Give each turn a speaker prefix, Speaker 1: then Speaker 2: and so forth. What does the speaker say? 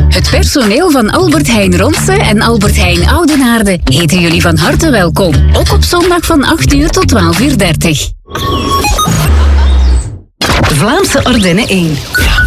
Speaker 1: Het personeel van Albert Heijn Ronse en Albert Heijn Oudenaarde heten jullie van harte welkom. Ook op zondag van 8 uur tot 12:30.
Speaker 2: Vlaamse Ardennen 1.